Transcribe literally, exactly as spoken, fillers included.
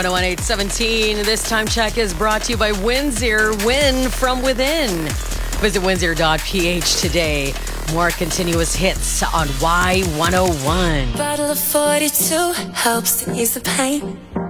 one oh one eight seventeen. This time check is brought to you by Windsor. Win from within. Visit windsor dot p h today. More continuous hits on Y one oh one. Bottle of forty-two helps to ease the pain.